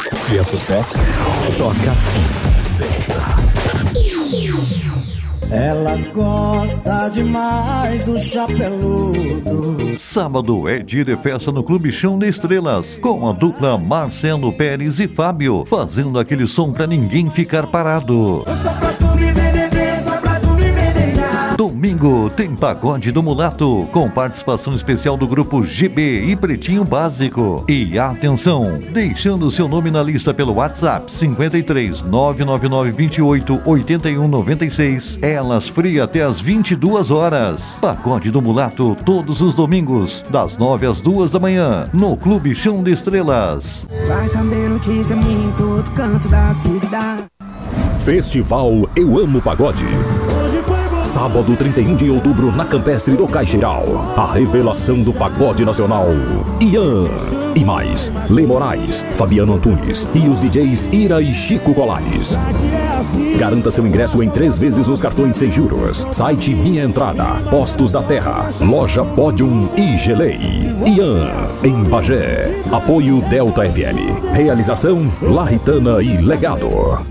Se é sucesso, toca Ela gosta demais do chapeludo. Sábado é dia de festa no Clube Chão de Estrelas, com a dupla Marcelo Pérez e Fábio, fazendo aquele som pra ninguém ficar parado. Só pra tu me vender, só pra tu me vender. Domingo tem Pagode do Mulato, com participação especial do grupo GB e Pretinho Básico. E atenção, deixando seu nome na lista pelo WhatsApp 53 999 28 81 96. Elas Free até às 22 horas. Pagode do Mulato todos os domingos, das 9 às 2 da manhã, no Clube Chão de Estrelas. Vai saber notícia minha em todo canto da cidade. Festival Eu Amo Pagode. Sábado 31 de outubro na Campestre do Caixeiral. A revelação do pagode nacional. Ian. E mais, Lei Moraes, Fabiano Antunes e os DJs Ira e Chico Colares. Garanta seu ingresso em 3 vezes nos cartões sem juros. Site Minha Entrada, Postos da Terra, Loja Podium e Gelei. Ian, em Bagé. Apoio Delta FM. Realização Larritana e Legado.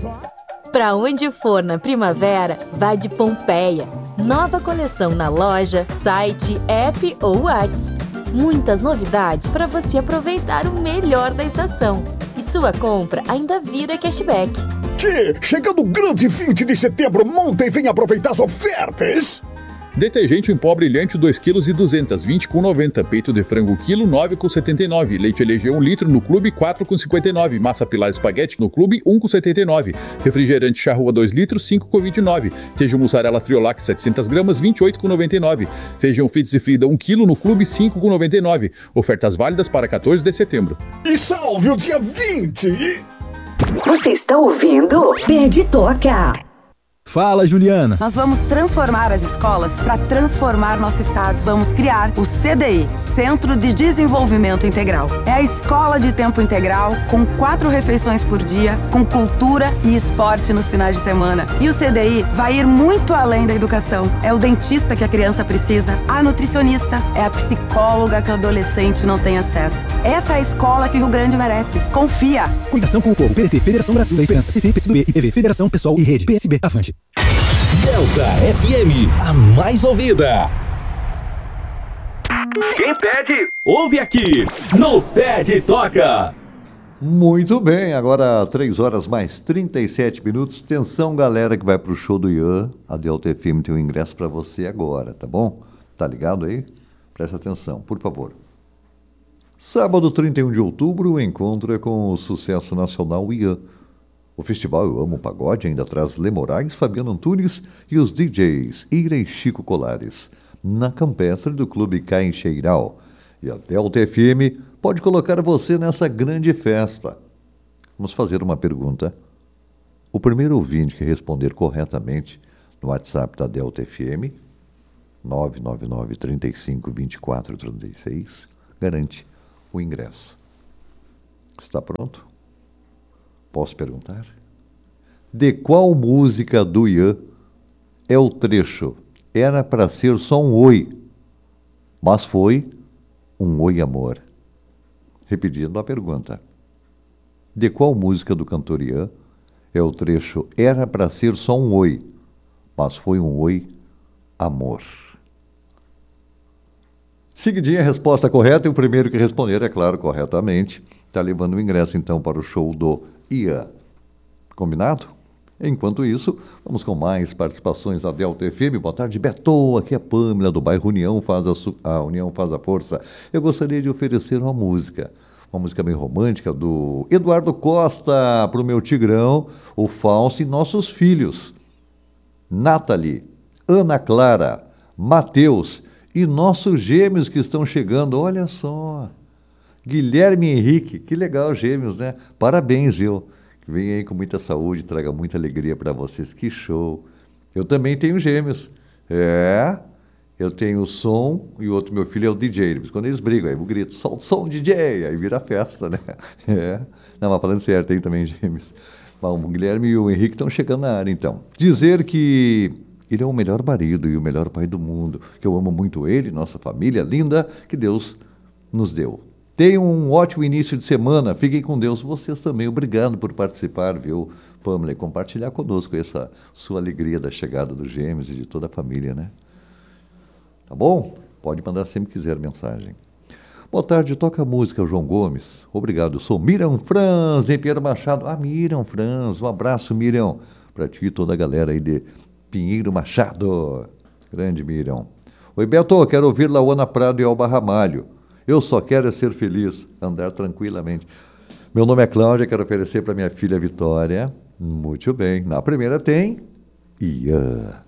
Pra onde for na primavera, vá de Pompeia. Nova coleção na loja, site, app ou WhatsApp. Muitas novidades para você aproveitar o melhor da estação. E sua compra ainda vira cashback. Tchê, chegando o grande 20 de setembro, monta e vem aproveitar as ofertas. Detergente em pó brilhante 2,2 kg, 20,90. Peito de frango quilo, 9,79. Leite LG 1 litro no clube, 4,59. Massa Pilar espaguete no clube, 1,79. Refrigerante Charrua 2 litros, 5,29. Queijo mussarela Friolac 700 gramas, 28,99. Feijão Fitz e Frida 1 kg no clube, 5,99. Ofertas válidas para 14 de setembro. E salve o dia 20! Você está ouvindo? Pede Toca. Fala, Juliana. Nós vamos transformar as escolas para transformar nosso estado. Vamos criar o CDI, Centro de Desenvolvimento Integral. É a escola de tempo integral, com 4 refeições por dia, com cultura e esporte nos finais de semana. E o CDI vai ir muito além da educação. É o dentista que a criança precisa, a nutricionista, é a psicóloga que o adolescente não tem acesso. Essa é a escola que o Rio Grande merece. Confia! Cuidação com o povo. PDT, Federação Brasil da Esperança. PT, PCdoB, IPV, Federação Pessoal e Rede. PSB, Avante. Delta FM, a mais ouvida. Quem pede, ouve aqui no Pede Toca. Muito bem, agora 3 horas mais 37 minutos. Atenção, galera que vai pro show do Ian. A Delta FM tem um ingresso para você agora, tá bom? Tá ligado aí? Presta atenção, por favor. Sábado 31 de outubro, o encontro é com o sucesso nacional Ian. O festival Eu Amo Pagode ainda traz Lei Moraes, Fabiano Antunes e os DJs Ira e Chico Colares, na Campestre do Clube Caixeiral. E a Delta FM pode colocar você nessa grande festa. Vamos fazer uma pergunta. O primeiro ouvinte que responder corretamente no WhatsApp da Delta FM, 999 35 24 36, garante o ingresso. Está pronto? Posso perguntar? De qual música do Ian é o trecho? Era para ser só um oi, mas foi um oi amor. Repetindo a pergunta. De qual música do cantor Ian é o trecho? Era para ser só um oi, mas foi um oi amor. Seguidinha a resposta correta, e o primeiro que responder, é claro, corretamente, está levando o ingresso então para o show do Ian. Combinado? Enquanto isso, vamos com mais participações da Delta FM. Boa tarde, Beto. Aqui é a Pâmela, do bairro União a União faz a força. Eu gostaria de oferecer uma música bem romântica, do Eduardo Costa, para o meu Tigrão, o Fausto e nossos filhos. Nathalie, Ana Clara, Matheus e nossos gêmeos que estão chegando. Olha só. Guilherme e Henrique, que legal, gêmeos, né? Parabéns, viu? Vem aí com muita saúde, traga muita alegria para vocês. Que show! Eu também tenho gêmeos. Eu tenho o som e o outro meu filho é o DJ. Quando eles brigam, aí eu grito, solta o som, DJ! Aí vira festa, né? Não, mas falando certo, tem também gêmeos. Bom, o Guilherme e o Henrique estão chegando na área, então. Dizer que ele é o melhor marido e o melhor pai do mundo, que eu amo muito ele, nossa família linda, que Deus nos deu. Tenham um ótimo início de semana. Fiquem com Deus. Vocês também. Obrigado por participar, viu, Pamela? E compartilhar conosco essa sua alegria da chegada dos Gêmeos e de toda a família, né? Tá bom? Pode mandar sempre que quiser mensagem. Boa tarde, toca a música, João Gomes. Obrigado. Eu sou Miriam Franz, em Pinheiro Machado. Miriam Franz. Um abraço, Miriam, para ti e toda a galera aí de Pinheiro Machado. Grande Miriam. Oi, Beto, quero ouvir Lauana Prado e Alba Ramalho. Eu só quero é ser feliz, andar tranquilamente. Meu nome é Cláudia, quero oferecer para minha filha Vitória. Muito bem. Na primeira tem Ian.